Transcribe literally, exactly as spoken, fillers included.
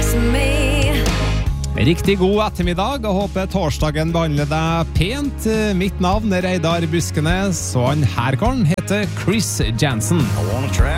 Riktig god ettermiddag, og håper torsdagen behandler deg pent. Mitt navn er Reidar Buskenes, og han her karen heter Chris Jansen. I wanna track